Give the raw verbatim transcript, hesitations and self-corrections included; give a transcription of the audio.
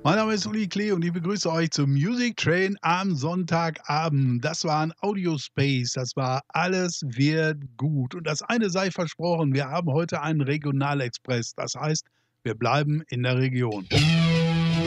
Mein Name ist Uli Klee und ich begrüße euch zum Music Train am Sonntagabend. Das war ein Audiospace, das war Alles wird gut. Und das eine sei versprochen, wir haben heute einen Regionalexpress. Das heißt, wir bleiben in der Region.